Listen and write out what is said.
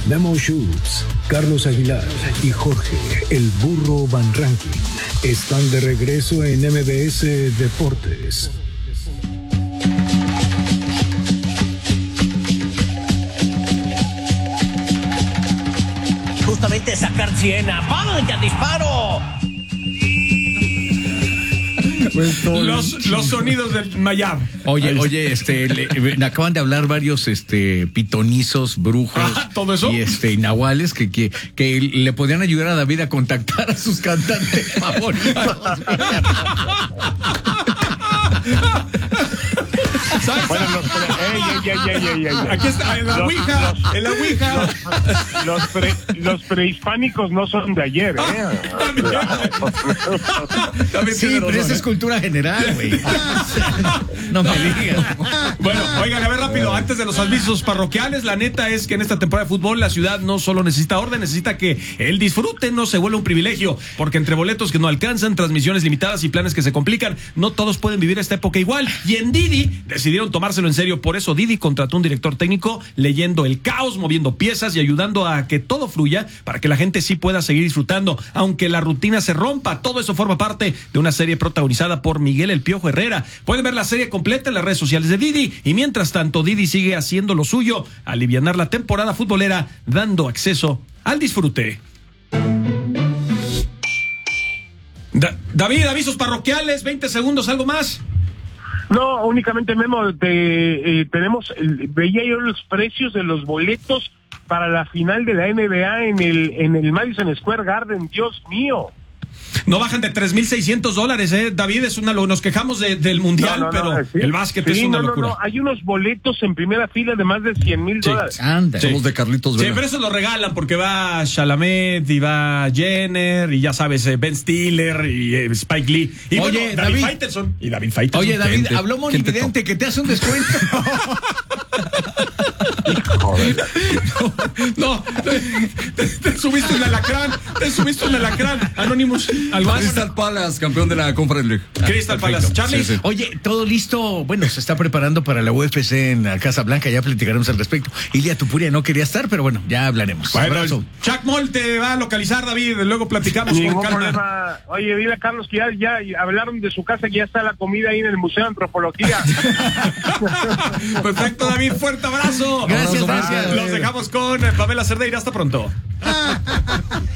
Memo Schutz, Carlos Aguilar y Jorge El Burro Van Rankin están de regreso en MBS Deportes. Justamente sacar Siena. ¡Vamos, ya disparo! Los sonidos del Mayab. Oye, me acaban de hablar varios pitonizos, brujos. ¿Todo eso? Y nahuales que le podrían ayudar a David a contactar a sus cantantes favoritos. Bueno, aquí está, en la Ouija. Los prehispánicos no son de ayer, Sí, pero esa es cultura general, güey. No me digas. Bueno, oigan, a ver rápido, antes de los avisos parroquiales, la neta es que en esta temporada de fútbol la ciudad no solo necesita orden, necesita que el disfrute no se vuelva un privilegio, porque entre boletos que no alcanzan, transmisiones limitadas y planes que se complican, no todos pueden vivir esta época igual. Y en Didi decidieron tomárselo en serio, por eso Didi contrató un director técnico leyendo el caos, moviendo piezas y ayudando a que todo fluya para que la gente sí pueda seguir disfrutando, aunque la rutina se rompa. Todo eso forma parte de una serie protagonizada por Miguel El Piojo Herrera. Pueden ver la serie completa en las redes sociales de Didi, y mientras tanto Didi sigue haciendo lo suyo, alivianar la temporada futbolera, dando acceso al disfrute. David, avisos parroquiales, 20 segundos, ¿algo más? No, únicamente, Memo, veía yo los precios de los boletos para la final de la NBA en el Madison Square Garden. Dios mío. No bajan de $3,600, David, nos quejamos del mundial, pero sí. El básquet es una locura. No, hay unos boletos en primera fila de más de $100,000. Sí. Anda. Sí. Somos de Carlitos Vela. Sí, pero eso lo regalan porque va Chalamet y va Jenner y ya sabes, Ben Stiller y Spike Lee. Y oye, David Faitelson. Y David Faitelson. Oye, David, habló Monividente que te hace un descuento. No, te subiste un alacrán, Anonymous. Crystal Palace, campeón de la Conference League. Crystal Palace. Charlie. Sí. Oye, todo listo. Bueno, se está preparando para la UFC en la Casa Blanca. Ya platicaremos al respecto. Ilia Tupuria no quería estar, pero bueno, ya hablaremos. Bueno, Chuck Moll te va a localizar, David. Luego platicamos con calma. Problema. Oye, dile a Carlos que ya hablaron de su casa, que ya está la comida ahí en el Museo de Antropología. Perfecto, David. Fuerte abrazo. Gracias. Los dejamos con Pamela Cerdeira. Hasta pronto.